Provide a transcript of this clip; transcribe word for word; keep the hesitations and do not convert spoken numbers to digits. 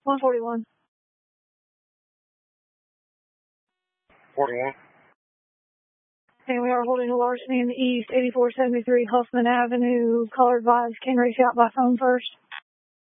one forty-one. forty-one. And we are holding a larceny in the east, eighty-four seventy-three Huffman Avenue. Caller advised, can reach out by phone first.